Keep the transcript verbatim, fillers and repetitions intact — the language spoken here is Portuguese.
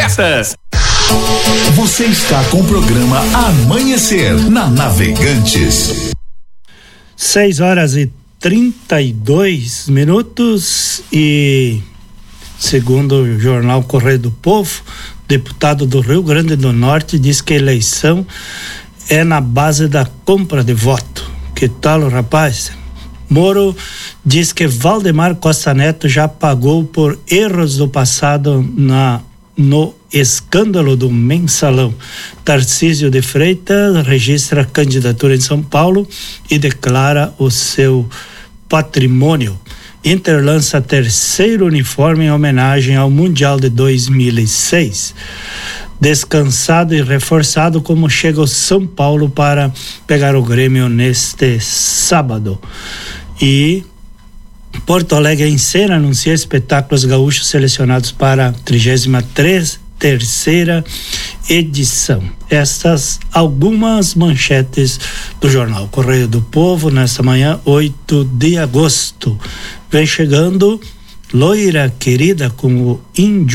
Massa. Você está com o programa Amanhecer na Navegantes. seis horas e trinta e dois minutos e, segundo o jornal Correio do Povo, deputado do Rio Grande do Norte diz que a eleição é na base da compra de voto. Que tal, rapaz? Moro diz que Valdemar Costa Neto já pagou por erros do passado na, no escândalo do mensalão. Tarcísio de Freitas registra candidatura em São Paulo e declara o seu patrimônio. Inter lança terceiro uniforme em homenagem ao Mundial de dois mil e seis. Descansado e reforçado, como chega o São Paulo para pegar o Grêmio neste sábado. E Porto Alegre em cena anuncia espetáculos gaúchos selecionados para a trigésima terceira edição. Estas algumas manchetes do jornal Correio do Povo nesta manhã, oito de agosto. Vem chegando Loira Querida com o Índio.